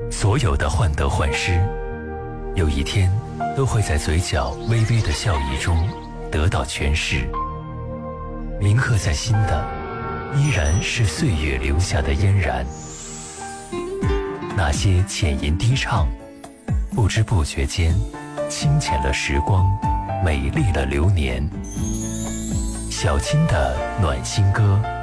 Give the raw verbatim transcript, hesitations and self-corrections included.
所有的患得患失，有一天都会在嘴角微微的笑意中得到诠释。铭刻在心的，依然是岁月留下的嫣然。那些浅吟低唱，不知不觉间，清浅了时光，美丽了流年。小青的暖心歌。